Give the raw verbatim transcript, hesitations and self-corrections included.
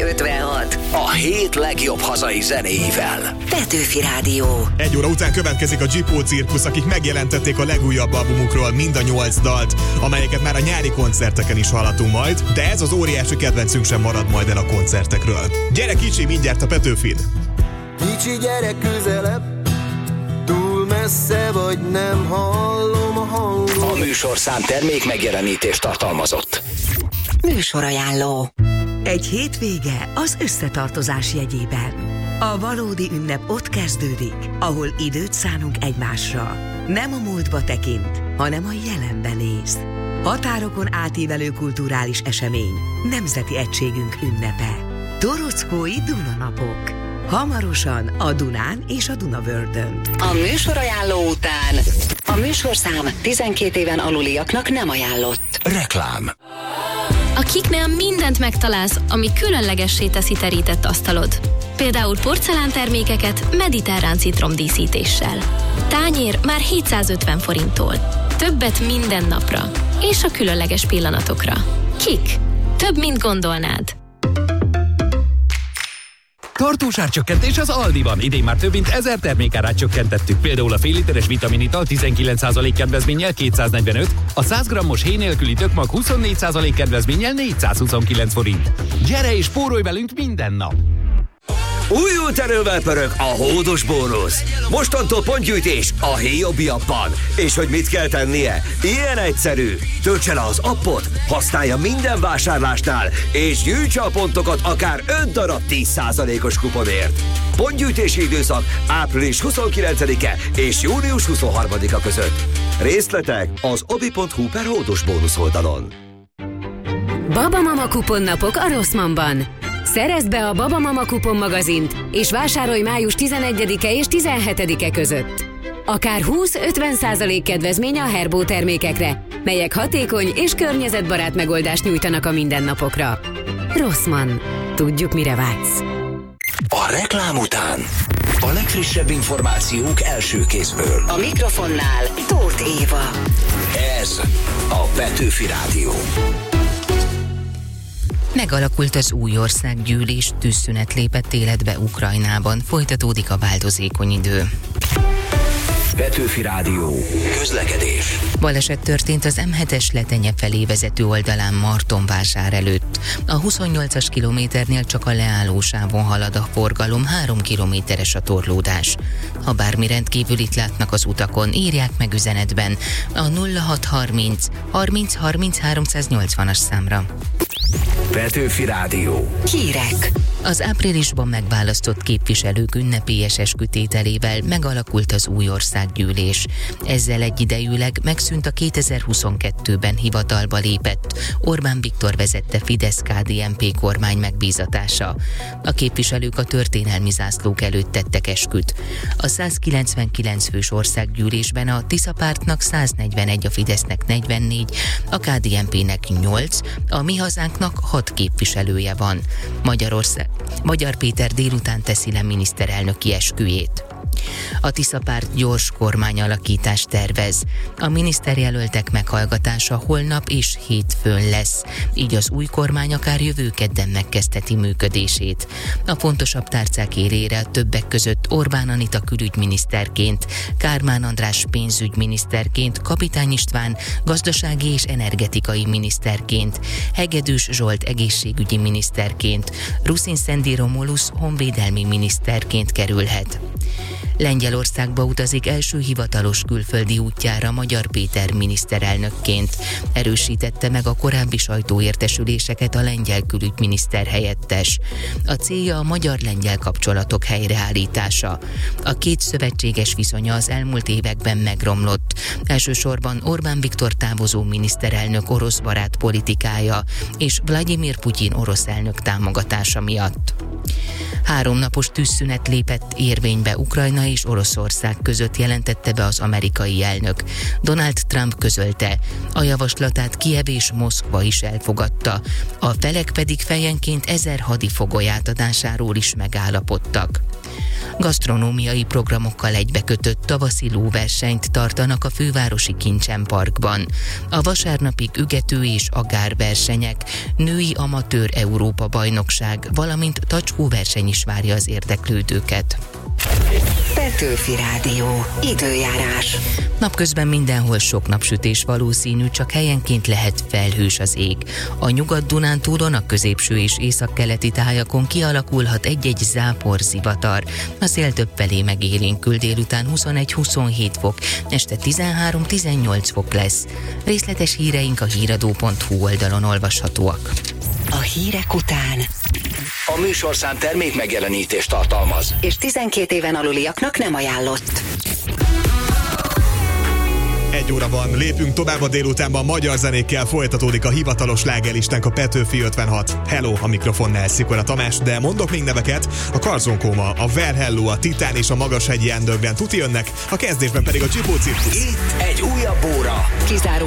ötvenhat. A hét legjobb hazai zenéivel. Petőfi Rádió. Egy óra után következik a Gyipó Cirkusz, akik megjelentették a legújabb albumukról mind a nyolc dalt, amelyeket már a nyári koncerteken is hallhatunk majd, de ez az óriási kedvencünk sem marad majd el a koncertekről. Gyere kicsi, mindjárt a Petőfin! Kicsi gyerek közelebb, túl messze vagy, nem hallom a hangot. A műsorszám termék megjelenítést tartalmazott. Műsorajánló. Egy hétvége az összetartozás jegyében. A valódi ünnep ott kezdődik, ahol időt szánunk egymásra. Nem a múltba tekint, hanem a jelenbe néz. Határokon átívelő kulturális esemény, nemzeti egységünk ünnepe. Torockói Dunanapok. Hamarosan a Dunán és a Dunavördön. A műsorajánló után a műsorszám tizenkét éven aluliaknak nem ajánlott. Reklám. A Kiknél mindent megtalálsz, ami különlegessé teszi terített asztalod. Például porcelántermékeket mediterrán citromdíszítéssel. Tányér már hétszázötven forinttól. Többet minden napra. És a különleges pillanatokra. Kik. Több, mint gondolnád. Tartós árcsökkentés az Aldiban. Idén már több mint ezer termékárát csökkentettük. Például a fél literes vitaminital tizenkilenc százalék kedvezménnyel kétszáznegyvenöt, a száz grammos héj nélküli tökmag huszonnégy százalék kedvezménnyel négyszázhuszonkilenc forint. Gyere és spórolj velünk minden nap! Újult erővel pörög a hódos bónusz. Mostantól pontgyűjtés a Héjobbi appban. És hogy mit kell tennie? Ilyen egyszerű. Töltse le az appot, használja minden vásárlásnál, és gyűjtse a pontokat akár öt darab tíz százalékos kuponért. Pontgyűjtési időszak április huszonkilencedike és június huszonharmadika között. Részletek az obi pont hu per hódos bónusz oldalon. Babamama kuponnapok a Rossmannban. Szerezd be a Babamama kupon magazint, és vásárolj május tizenegyedike és tizenhetedike között. Akár húsz-ötven százalék kedvezmény a Herbo termékekre, melyek hatékony és környezetbarát megoldást nyújtanak a mindennapokra. Rossmann. Tudjuk, mire vágysz. A reklám után a legfrissebb információk első kézből. A mikrofonnál Tóth Éva. Ez a Petőfi Rádió. Megalakult az új országgyűlés, tűzszünet lépett életbe Ukrajnában, folytatódik a változékony idő. Petőfi Rádió. Közlekedés. Baleset történt az em hetes Letenye felé vezető oldalán Martonvásár előtt. A huszonnyolcas kilométernél csak a leállósávon halad a forgalom, három kilométeres a torlódás. Ha bármi rendkívülit látnak az utakon, írják meg üzenetben a nulla hat harminc harminc harminc háromszáznyolcvanas számra. Petőfi Rádió. Hírek. Az áprilisban megválasztott képviselők ünnepélyes eskütételével megalakult az új országgyűlés. Ezzel egyidejűleg megszűnt a kétezer-huszonkettőben hivatalba lépett Orbán Viktor vezette Fidesz-ká dé en pé kormány megbízatása. A képviselők a történelmi zászlók előtt tettek esküt. A százkilencvenkilenc fős országgyűlésben a Tisza pártnak száznegyvenegy, a Fidesznek negyvennégy, a ká dé en pének nyolc, a Mi Hazánknak hat képviselője van. Magyarország, Magyar Péter délután teszi le miniszterelnöki esküjét. A Tisza párt gyors kormányalakítást tervez. A miniszterjelöltek meghallgatása holnap és hétfőn lesz, így az új kormány akár jövő kedden megkezdheti működését. A fontosabb tárcák élére többek között Orbán Anita külügyminiszterként, Kármán András pénzügyminiszterként, Kapitány István gazdasági és energetikai miniszterként, Hegedűs Zsolt egészségügyi miniszterként, Ruszin Szendi Romulusz honvédelmi miniszterként kerülhet. Lengyelországba utazik első hivatalos külföldi útjára Magyar Péter miniszterelnökként. Erősítette meg a korábbi sajtóértesüléseket a lengyel külügyminiszter helyettes. A célja a magyar-lengyel kapcsolatok helyreállítása. A két szövetséges viszonya az elmúlt években megromlott. Elsősorban Orbán Viktor távozó miniszterelnök orosz barát politikája és Vladimir Putyin orosz elnök támogatása miatt. Háromnapos tűzszünet lépett érvénybe Ukrajna és Oroszország között, jelentette be az amerikai elnök. Donald Trump közölte, a javaslatát Kijev és Moszkva is elfogadta, a felek pedig fejenként ezer hadifogoly átadásáról is megállapodtak. Gasztronómiai programokkal egybekötött tavaszi lóversenyt tartanak a fővárosi Kincsen Parkban. A vasárnapig ügető és agárversenyek, női amatőr Európa bajnokság, valamint tacskóverseny is várja az érdeklődőket. Petőfi Rádió. Időjárás. Napközben mindenhol sok napsütés valószínű, csak helyenként lehet felhős az ég. A Nyugat-Dunántúlon, a középső és északkeleti tájakon kialakulhat egy-egy zápor zivatar. A szél többfelé megélénkül, délután huszonegy-huszonhét fok, este tizenhárom-tizennyolc fok lesz. Részletes híreink a híradó pont hu oldalon olvashatóak. A hírek után A műsorszám termék megjelenítést tartalmaz, és tizenkét éven aluliaknak nem ajánlott. Egy óra van, lépünk tovább a délutánban, magyar zenékkel folytatódik a hivatalos slágerlistánk, a Petőfi ötvenhat. Hello, a mikrofonnál Szikora Tamás, de mondok még neveket: a Karzonkóma, a Verhello, a Titán és a Magashegyi Underground tuti jönnek, a kezdésben pedig a Csipó Cirkusz. Itt egy újabb óra. Kizáró